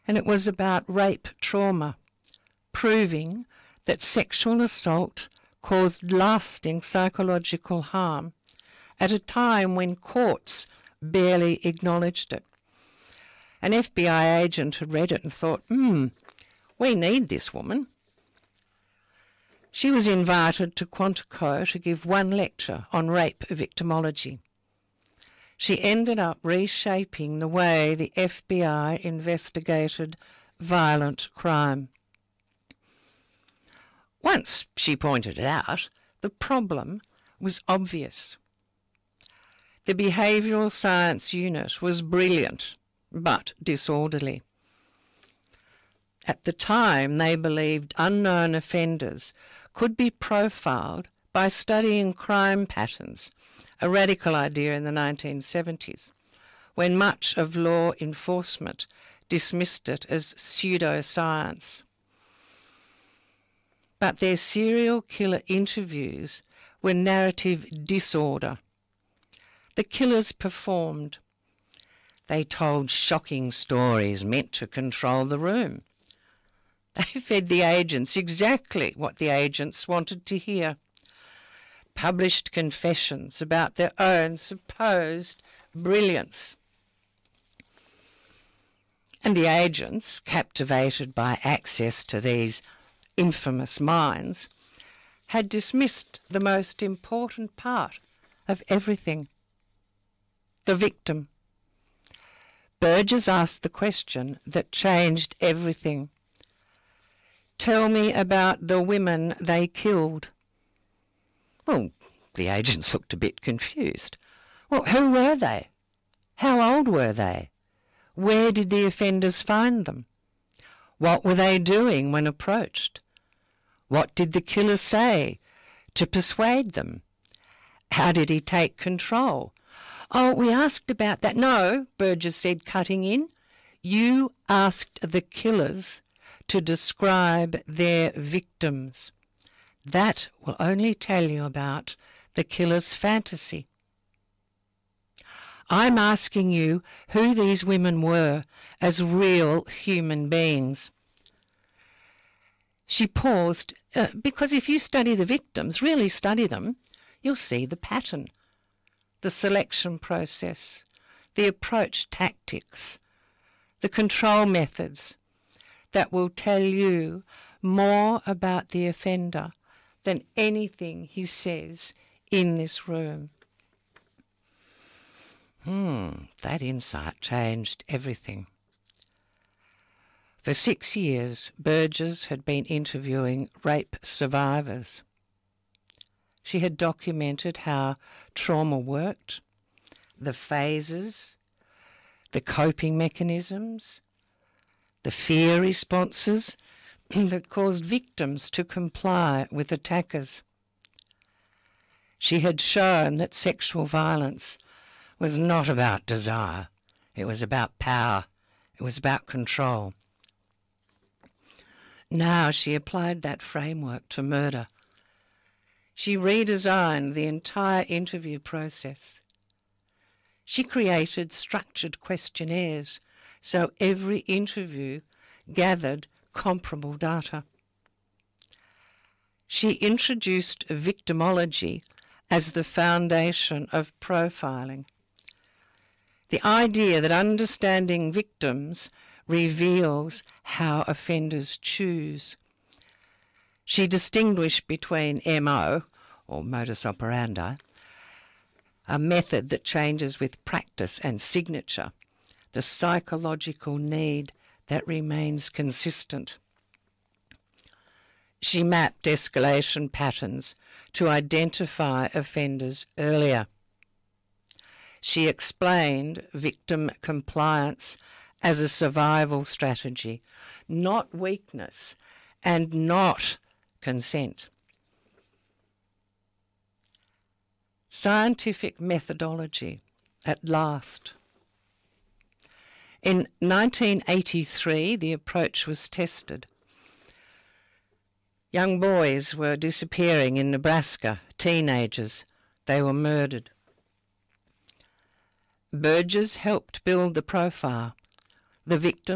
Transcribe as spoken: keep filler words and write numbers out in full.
and it was about rape trauma, proving that sexual assault caused lasting psychological harm at a time when courts barely acknowledged it. An F B I agent had read it and thought, hmm, we need this woman. She was invited to Quantico to give one lecture on rape victimology. She ended up reshaping the way the F B I investigated violent crime. Once she pointed it out, the problem was obvious. The behavioural science unit was brilliant, but disorderly. At the time, they believed unknown offenders could be profiled by studying crime patterns, a radical idea in the nineteen seventies, when much of law enforcement dismissed it as pseudoscience. But their serial killer interviews were narrative disorder. The killers performed. They told shocking stories meant to control the room. They fed the agents exactly what the agents wanted to hear. Published confessions about their own supposed brilliance. And the agents, captivated by access to these infamous minds, had dismissed the most important part of everything: the victim. Burgess asked the question that changed everything. Tell me about the women they killed. Well, the agents looked a bit confused. Well, who were they? How old were they? Where did the offenders find them? What were they doing when approached? What did the killer say to persuade them? How did he take control? Oh, we asked about that. No, Burgess said, cutting in. You asked the killers to describe their victims. That will only tell you about the killer's fantasy. I'm asking you who these women were as real human beings. She paused, uh, because if you study the victims, really study them, you'll see the pattern, the selection process, the approach tactics, the control methods that will tell you more about the offender than anything he says in this room. Hmm, that insight changed everything. For six years, Burgess had been interviewing rape survivors. She had documented how trauma worked, the phases, the coping mechanisms, the fear responses that caused victims to comply with attackers. She had shown that sexual violence was not about desire. It was about power. It was about control. Now she applied that framework to murder. She redesigned the entire interview process. She created structured questionnaires so every interview gathered comparable data. She introduced victimology as the foundation of profiling. The idea that understanding victims reveals how offenders choose. She distinguished between M O, or modus operandi, a method that changes with practice, and signature, the psychological need that remains consistent. She mapped escalation patterns to identify offenders earlier. She explained victim compliance as a survival strategy, not weakness and not consent. Scientific methodology at last. In nineteen eighty-three, the approach was tested. Young boys were disappearing in Nebraska, teenagers. They were murdered. Burgess helped build the profile. The victim